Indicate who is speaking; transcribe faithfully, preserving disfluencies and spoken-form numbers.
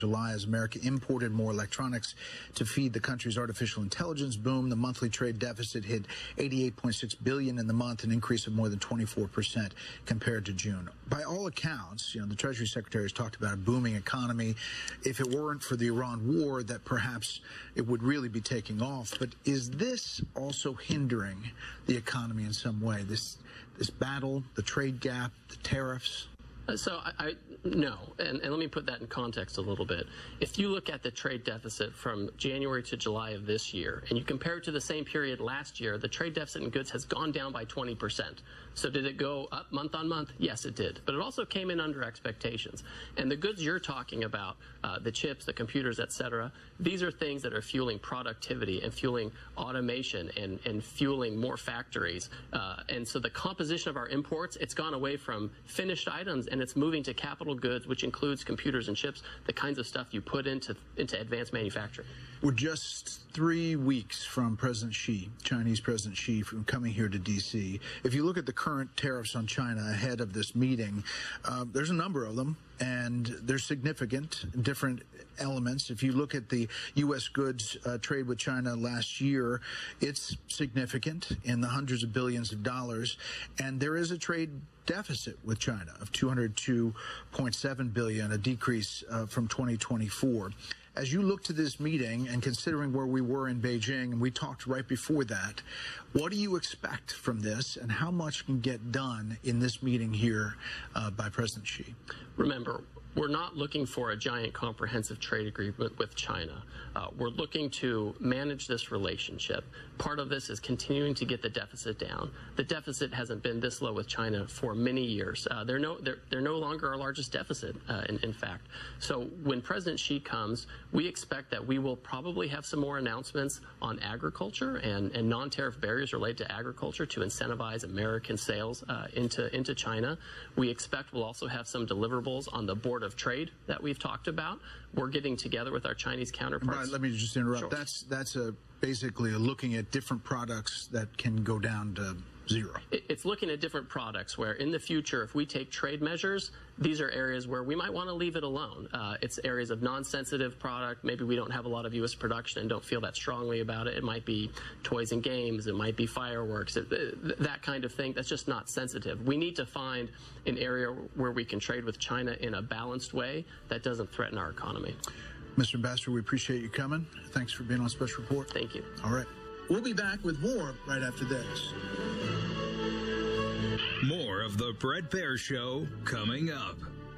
Speaker 1: July as America imported more electronics to feed the country's artificial intelligence boom. The monthly trade deficit hit eighty-eight point six billion dollars in the month, an increase of more than twenty-four percent compared to June. By all accounts, you know, the Treasury Secretary has talked about a booming economy. If it weren't for the Iran war, that perhaps it would really be taking off. But is this also hindering the economy in some way? This this battle, the trade gap, the tariffs?
Speaker 2: So I, I no, and, and let me put that in context a little bit. If you look at the trade deficit from January to July of this year, and you compare it to the same period last year, the trade deficit in goods has gone down by twenty percent. So did it go up month on month? Yes, it did. But it also came in under expectations. And the goods you're talking about, uh, the chips, the computers, et cetera, these are things that are fueling productivity and fueling automation and, and fueling more factories. Uh, and so the composition of our imports, it's gone away from finished items and it's moving to capital goods, which includes computers and chips, the kinds of stuff you put into, into advanced manufacturing.
Speaker 1: We're just three weeks from President Xi, Chinese President Xi, from coming here to D C. If you look at the current tariffs on China ahead of this meeting, uh, there's a number of them, and they're significant, different elements. If you look at the U S goods uh, trade with China last year, it's significant in the hundreds of billions of dollars, and there is a trade deficit with China of two hundred two point seven billion dollars, a decrease uh, from twenty twenty-four. As you look to this meeting and considering where we were in Beijing, and we talked right before that, what do you expect from this, and how much can get done in this meeting here uh, by President Xi?
Speaker 2: Remember, we're not looking for a giant comprehensive trade agreement with China. Uh, we're looking to manage this relationship. Part of this is continuing to get the deficit down. The deficit hasn't been this low with China for many years. Uh, they're, no, they're, they're no longer our largest deficit, uh, in, in fact. So when President Xi comes, we expect that we will probably have some more announcements on agriculture and, and non-tariff barriers related to agriculture to incentivize American sales uh, into, into China. We expect we'll also have some deliverables on the Board of Trade that we've talked about. We're getting together with our Chinese counterparts.
Speaker 1: Right, let me just interrupt.
Speaker 2: Sure. That's
Speaker 1: that's a basically a looking at different products that can go down to zero.
Speaker 2: It's looking at different products where in the future, if we take trade measures, these are areas where we might want to leave it alone. Uh, it's areas of non-sensitive product. Maybe we don't have a lot of U S production and don't feel that strongly about it. It might be toys and games. It might be fireworks, it, that kind of thing. That's just not sensitive. We need to find an area where we can trade with China in a balanced way that doesn't threaten our economy.
Speaker 1: Mister Ambassador, we appreciate you coming. Thanks for being on Special Report.
Speaker 2: Thank you.
Speaker 1: All right. We'll be back with more right after this.
Speaker 3: More of the Bret Baier Show coming up.